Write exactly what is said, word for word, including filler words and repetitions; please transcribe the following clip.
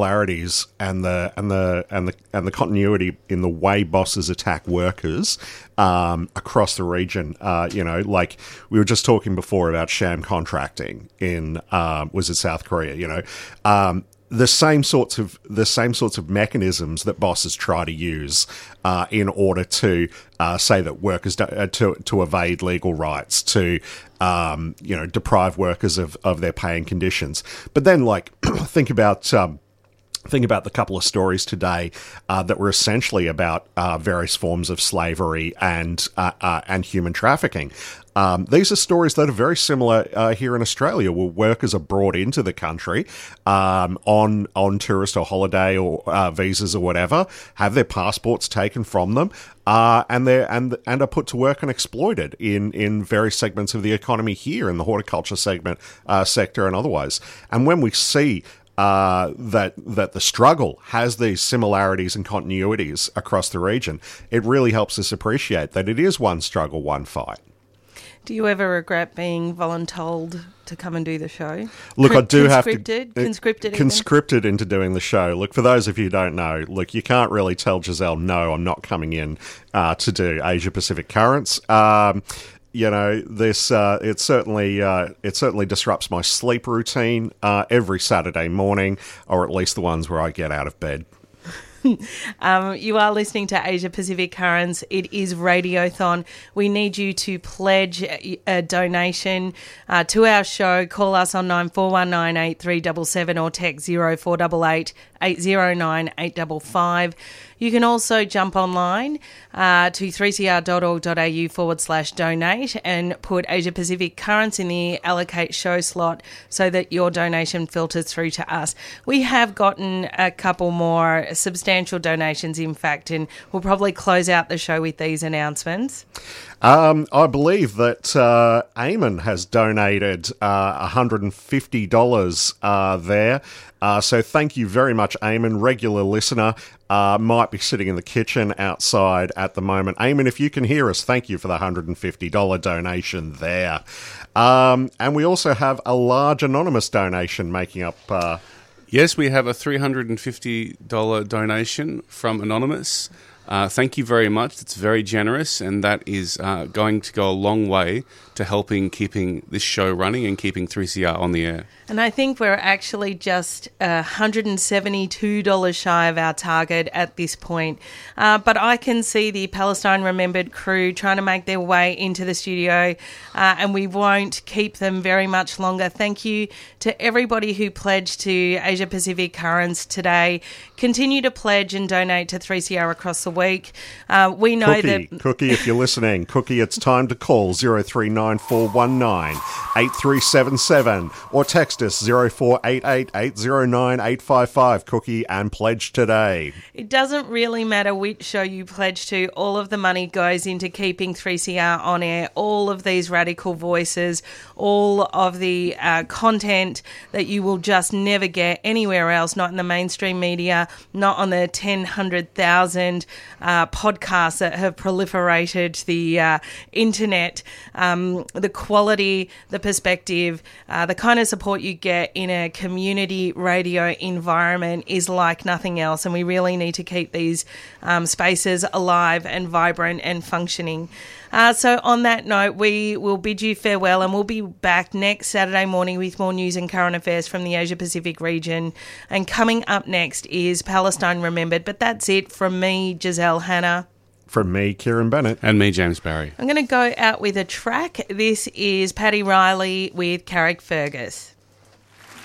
similarities and the and the and the and the continuity in the way bosses attack workers um, across the region. Uh, you know, like we were just talking before about sham contracting in um, was it South Korea? You know. Um, The same sorts of the same sorts of mechanisms that bosses try to use uh, in order to uh, say that workers do, uh, to to evade legal rights, to um, you know deprive workers of, of their pay and conditions. But then, like, think about. Um, Think about the couple of stories today uh, that were essentially about uh, various forms of slavery and uh, uh, and human trafficking. Um, these are stories that are very similar uh, here in Australia, where workers are brought into the country um, on on tourist or holiday or uh, visas or whatever, have their passports taken from them, uh, and they and and are put to work and exploited in in various segments of the economy here in the horticulture segment uh, sector and otherwise. And when we see Uh, that that the struggle has these similarities and continuities across the region, it really helps us appreciate that it is one struggle, one fight. Do you ever regret being voluntold to come and do the show? Look, Con- I do have to... Conscripted? Conscripted, conscripted into doing the show. Look, for those of you who don't know, look, you can't really tell Giselle, no, I'm not coming in uh, to do Asia Pacific Currents. Um You know, this uh, it certainly uh, it certainly disrupts my sleep routine uh, every Saturday morning, or at least the ones where I get out of bed. um, you are listening to Asia Pacific Currents. It is Radiothon. We need you to pledge a, a donation uh, to our show. Call us on nine four one nine eight three seven seven or text zero four eight eight eight zero nine eight five five. You can also jump online uh, to three c r dot org dot a u forward slash donate and put Asia Pacific Currents in the allocate show slot so that your donation filters through to us. We have gotten a couple more substantial donations, in fact, and we'll probably close out the show with these announcements. Um, I believe that uh, Eamon has donated uh, one hundred fifty dollars uh, there. Uh, so thank you very much, Eamon, regular listener. Uh, might be sitting in the kitchen outside at the moment. Eamon, if you can hear us, thank you for the one hundred fifty dollars donation there. Um, and we also have a large anonymous donation making up... Uh, yes, we have a three hundred fifty dollars donation from Anonymous. Uh, thank you very much. It's very generous, and that is uh, going to go a long way to helping keeping this show running and keeping three C R on the air. And I think we're actually just uh, one hundred seventy-two dollars shy of our target at this point. Uh, but I can see the Palestine Remembered crew trying to make their way into the studio, uh, and we won't keep them very much longer. Thank you to everybody who pledged to Asia Pacific Currents today. Continue to pledge and donate to three C R across the week. Uh, we know Cookie, that... Cookie, if you're listening, Cookie, it's time to call zero three nine four one nine eight three seven seven or text us zero four eight eight eight zero nine eight five five, Cookie, and pledge today. It doesn't really matter which show you pledge to. All of the money goes into keeping three C R on air. All of these radical voices, all of the uh, content that you will just never get anywhere else, not in the mainstream media, not on the ten, one hundred thousand uh, podcasts that have proliferated the uh, internet. Um, the quality, the perspective, uh, the kind of support you get in a community radio environment is like nothing else, and we really need to keep these um, spaces alive and vibrant and functioning. Uh, so on that note, we will bid you farewell, and we'll be back next Saturday morning with more news and current affairs from the Asia Pacific region. And coming up next is Palestine Remembered. But that's it from me, Giselle Hanna. From me, Kieran Bennett. And me, James Barry. I'm going to go out with a track. This is Paddy Riley with Carrick Fergus.